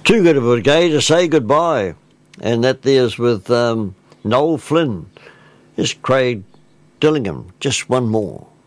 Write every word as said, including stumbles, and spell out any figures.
Too good of a day to say goodbye. And that there's with um, Noel Flynn. Here's Craig Dillingham. Just one more.